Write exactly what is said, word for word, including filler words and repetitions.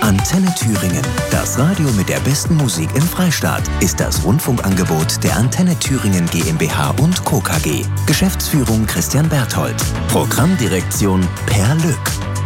Antenne Thüringen, das Radio mit der besten Musik im Freistaat, ist das Rundfunkangebot der Antenne Thüringen GmbH und Co. KG. Geschäftsführung Christian Berthold. Programmdirektion Per Lück.